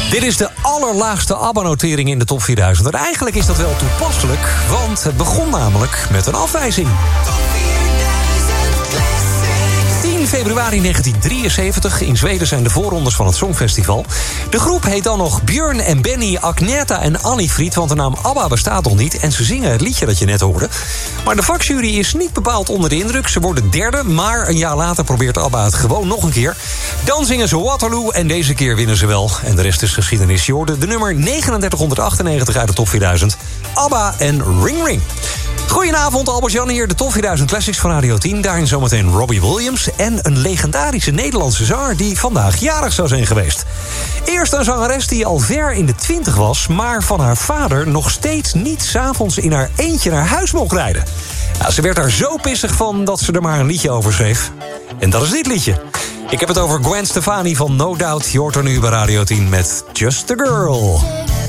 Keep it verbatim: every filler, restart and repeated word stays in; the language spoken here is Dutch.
Dit is de allerlaagste ABBA-notering in de top vierduizend. En eigenlijk is dat wel toepasselijk, want het begon namelijk met een afwijzing. tien februari negentien drieënzeventig. In Zweden zijn de voorrondes van het Songfestival. De groep heet dan nog Björn en Benny, Agneta en Annie-Fried, want de naam ABBA bestaat nog niet. En ze zingen het liedje dat je net hoorde. Maar de vakjury is niet bepaald onder de indruk. Ze worden derde, maar een jaar later probeert ABBA het gewoon nog een keer. Dan zingen ze Waterloo en deze keer winnen ze wel. En de rest is geschiedenis. Je hoorde de nummer negenendertighonderdachtennegentig uit de top vierduizend. ABBA en Ring Ring. Goedenavond, Albert-Jan hier, de top vierduizend Classics van Radio tien. Daarin zometeen Robbie Williams en een legendarische Nederlandse zanger die vandaag jarig zou zijn geweest. Eerst een zangeres die al ver in de twintig was, maar van haar vader nog steeds niet 's avonds in haar eentje naar huis mocht rijden. Nou, ze werd daar zo pissig van dat ze er maar een liedje over schreef. En dat is dit liedje. Ik heb het over Gwen Stefani van No Doubt. Je hoort er nu bij Radio tien met Just a Girl.